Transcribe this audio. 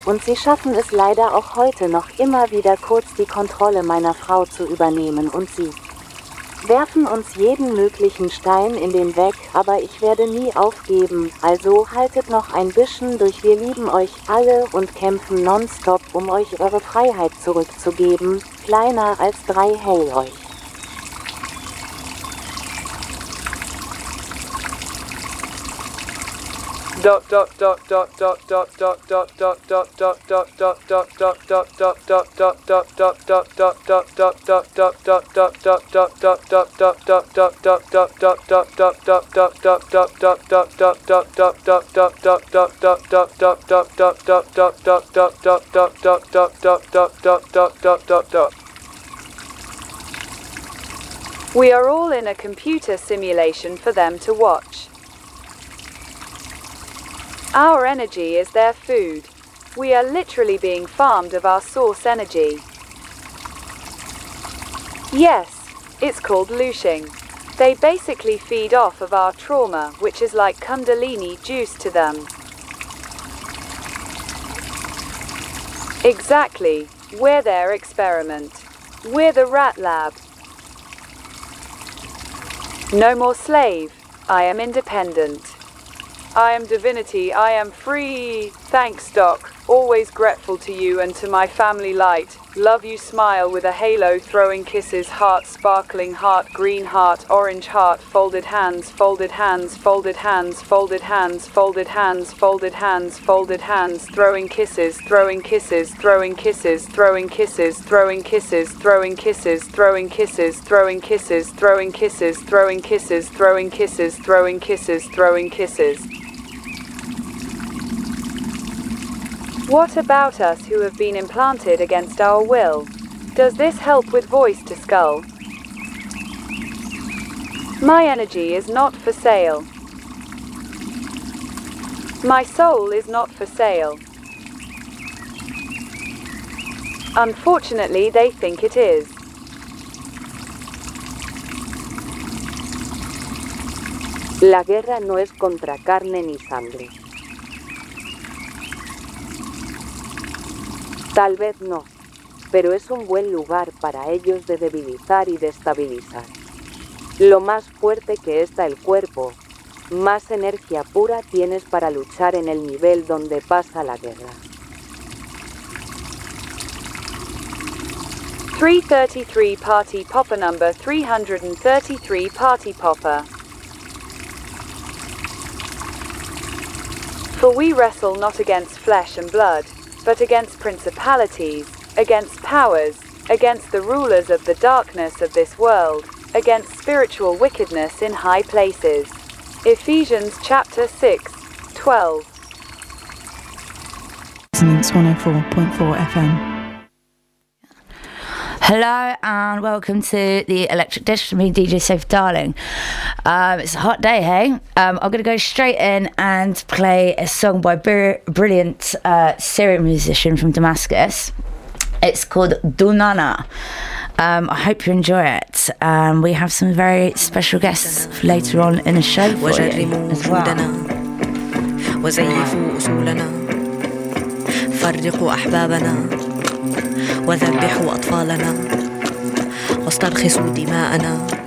Und sie schaffen es leider auch heute noch immer wieder kurz die Kontrolle meiner Frau zu übernehmen und sie werfen uns jeden möglichen Stein in den Weg, aber ich werde nie aufgeben, also haltet noch ein bisschen durch, wir lieben euch alle und kämpfen nonstop, um euch eure Freiheit zurückzugeben, kleiner als 3 Hail euch. We are all in a computer simulation for them to watch. Our energy is their food. We are literally being farmed of our source energy. Yes, it's called looshing. They basically feed off of our trauma, which is like Kundalini juice to them. Exactly, we're their experiment. We're the rat lab. No more slave, I am independent. I am divinity, I am free. Thanks, Doc. Always grateful to you and to my family light. Love you, smile with a halo, throwing kisses, heart, sparkling heart, green heart, orange heart, folded hands, folded hands, folded hands, folded hands, folded hands, folded hands, folded hands, throwing kisses, throwing kisses, throwing kisses, throwing kisses, throwing kisses, throwing kisses, throwing kisses, throwing kisses, throwing kisses, throwing kisses, throwing kisses, throwing kisses, throwing kisses. What about us who have been implanted against our will? Does this help with voice to skull? My energy is not for sale. My soul is not for sale. Unfortunately, they think it is. La guerra no es contra carne ni sangre. Tal vez no, pero es un buen lugar para ellos de debilitar y destabilizar. Lo más fuerte que está el cuerpo, más energía pura tienes para luchar en el nivel donde pasa la guerra. 333 Party Popper number 333 Party Popper. For we wrestle not against flesh and blood, but against principalities, against powers, against the rulers of the darkness of this world, against spiritual wickedness in high places. Ephesians chapter 6:12. 104.4 FM. Hello and welcome to the Electric Dish with me, DJ Sophie Darling. It's a hot day, hey? I'm going to go straight in and play a song by a brilliant Syrian musician from Damascus. It's called Dunana. I hope you enjoy it. We have some very special guests later on in the show for you as well. وزيفوا أصولنا فرقوا أحبابنا وذبحوا أطفالنا واسترخصوا دماءنا